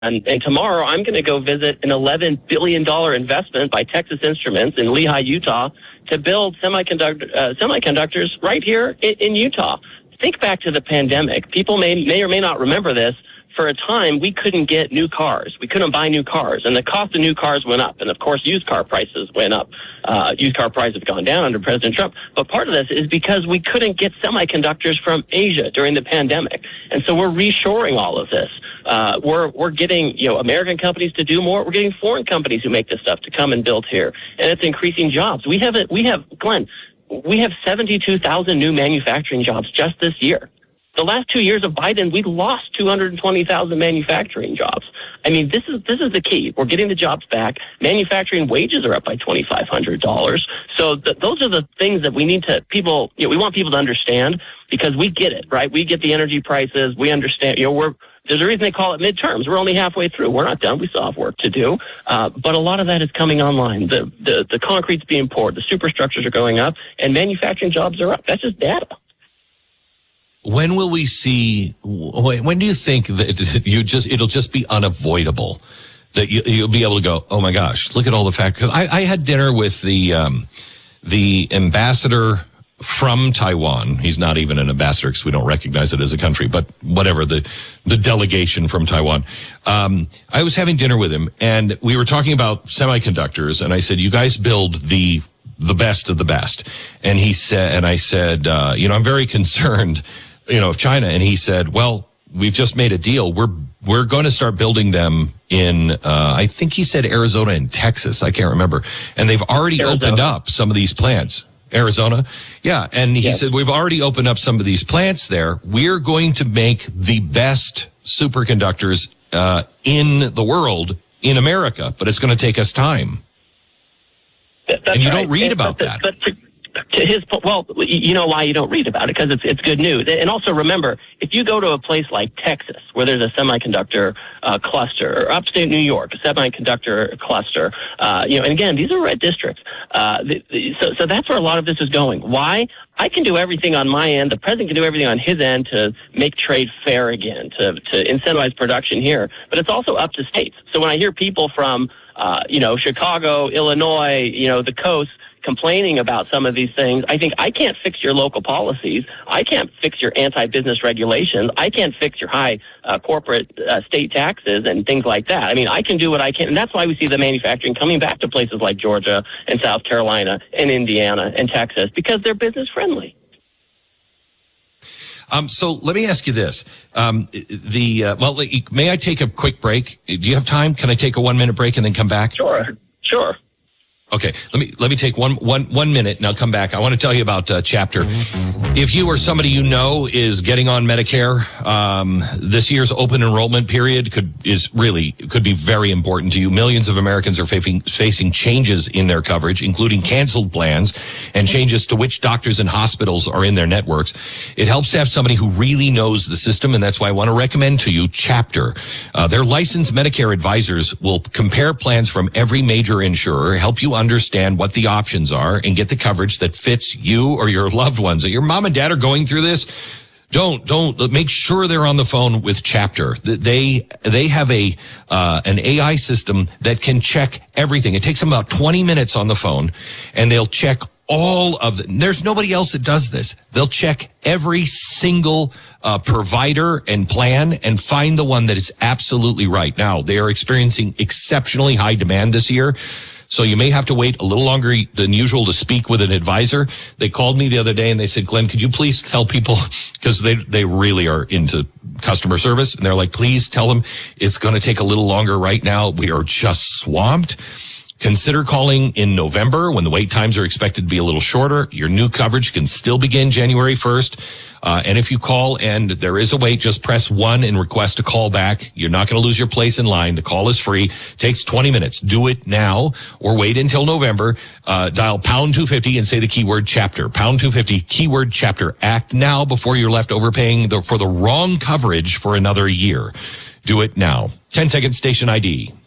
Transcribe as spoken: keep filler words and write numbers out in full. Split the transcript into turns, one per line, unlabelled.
And, and tomorrow, I'm going to go visit an eleven billion dollars investment by Texas Instruments in Lehi, Utah, to build semiconductor, uh, semiconductors right here in, in Utah. Think back to the pandemic. People may, may or may not remember this. For a time, we couldn't get new cars. We couldn't buy new cars, and the cost of new cars went up. And, of course, used car prices went up. Uh, used car prices have gone down under President Trump. But part of this is because we couldn't get semiconductors from Asia during the pandemic. And so we're reshoring all of this. Uh, we're we're getting, you know, American companies to do more. We're getting foreign companies who make this stuff to come and build here. And it's increasing jobs. We have, a, we have Glenn, we have seventy-two thousand new manufacturing jobs just this year. The last two years of Biden, we lost two hundred twenty thousand manufacturing jobs. I mean, this is this is the key. We're getting the jobs back. Manufacturing wages are up by twenty-five hundred dollars. So th- those are the things that we need to people. You know, we want people to understand because we get it, right? We get the energy prices. We understand. You know, we're there's a reason they call it midterms. We're only halfway through. We're not done. We still have work to do. Uh, but a lot of that is coming online. The the the concrete's being poured. The superstructures are going up, and manufacturing jobs are up. That's just data.
When will we see, when do you think that you just, it'll just be unavoidable that you, you'll be able to go, oh my gosh, look at all the factors. I, I had dinner with the, um, the ambassador from Taiwan. He's not even an ambassador because we don't recognize it as a country, but whatever, the, the delegation from Taiwan. Um, I was having dinner with him and we were talking about semiconductors and I said, you guys build the, the best of the best. And he said, and I said, uh, you know, I'm very concerned, you know, of China. And he said, well, we've just made a deal. We're, we're going to start building them in, uh, I think he said Arizona and Texas. I can't remember. And they've already Arizona. opened up some of these plants. Arizona. Yeah. And he yes. said, we've already opened up some of these plants there. We're going to make the best superconductors, uh, in the world in America, but it's going to take us time.
That's
and you
right.
don't read
it,
about
but,
that.
But, but to his point, well, you know why you don't read about it, because it's it's good news. And also remember, if you go to a place like Texas, where there's a semiconductor uh, cluster, or upstate New York, a semiconductor cluster, uh, you know, and again, these are red districts. Uh, the, the, so, so that's where a lot of this is going. Why? I can do everything on my end. The president can do everything on his end to make trade fair again, to, to incentivize production here. But it's also up to states. So when I hear people from, uh, you know, Chicago, Illinois, you know, the coast, complaining about some of these things, I think I can't fix your local policies. I can't fix your anti-business regulations. I can't fix your high uh, corporate uh, state taxes and things like that. I mean, I can do what I can. And that's why we see the manufacturing coming back to places like Georgia and South Carolina and Indiana and Texas, because they're business friendly.
Um, so let me ask you this. Um, the, uh, well, may I take a quick break? Do you have time? Can I take a one minute break and then come back?
Sure. Sure.
Okay, let me let me take one one one minute and I'll come back. I want to tell you about uh, Chapter. If you or somebody you know is getting on Medicare, um, this year's open enrollment period could is really could be very important to you. Millions of Americans are facing facing changes in their coverage, including canceled plans and changes to which doctors and hospitals are in their networks. It helps to have somebody who really knows the system, and that's why I want to recommend to you Chapter. Uh, their licensed Medicare advisors will compare plans from every major insurer, help you understand what the options are, and get the coverage that fits you or your loved ones. Your mom and dad are going through this. Don't, don't, make sure they're on the phone with Chapter. They, they have a, uh, an A I system that can check everything. It takes them about twenty minutes on the phone, and they'll check all of the, there's nobody else that does this. They'll check every single, uh, provider and plan and find the one that is absolutely right. Now, they are experiencing exceptionally high demand this year, so you may have to wait a little longer than usual to speak with an advisor. They called me the other day and they said, Glenn, could you please tell people, because they they really are into customer service, and they're like, please tell them it's going to take a little longer right now. We are just swamped. Consider calling in November when the wait times are expected to be a little shorter. Your new coverage can still begin January first. Uh, and if you call and there is a wait, just press one and request a call back. You're not going to lose your place in line. The call is free. Takes twenty minutes. Do it now or wait until November. Uh, dial pound two fifty and say the keyword Chapter. Pound two fifty, keyword Chapter. Act now before you're left overpaying the, for the wrong coverage for another year. Do it now. ten seconds, station I D.